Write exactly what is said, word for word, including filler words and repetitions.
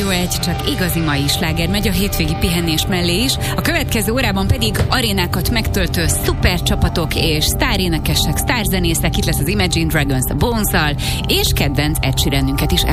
nulla egy, csak igazi mai sláger megy a hétvégi pihenés mellé is. A következő órában pedig arénákat megtöltő szuper csapatok és sztárénekesek, sztárzenészek, itt lesz az Imagine Dragons a Bones-al, és kedvenc Ed Sheeranünket is